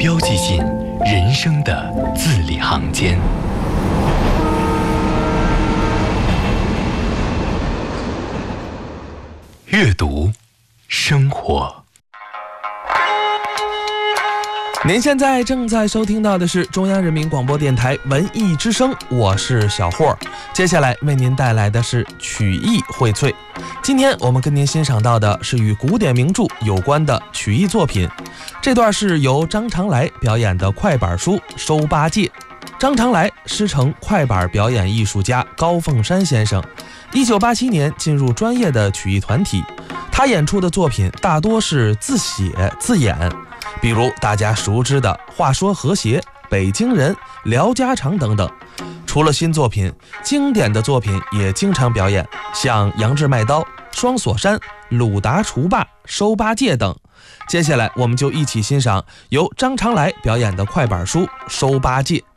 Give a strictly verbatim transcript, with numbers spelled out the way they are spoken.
标记进人生的字里行间。阅读，生活。 您现在正在收听到的是中央人民广播电台文艺之声，我是小霍。接下来为您带来的是曲艺荟萃。今天我们跟您欣赏到的是与古典名著有关的曲艺作品，这段是由张长来表演的快板书《收八戒》。张长来师承快板表演艺术家高凤山先生，一九八七年进入专业的曲艺团体。他演出的作品大多是自写自演，比如大家熟知的《话说和谐》《北京人》《聊家常》等等。除了新作品，经典的作品也经常表演，像《杨志卖刀》《双锁山》《鲁达除霸》《收八戒》等。接下来我们就一起欣赏由张长来表演的快板书《收八戒》。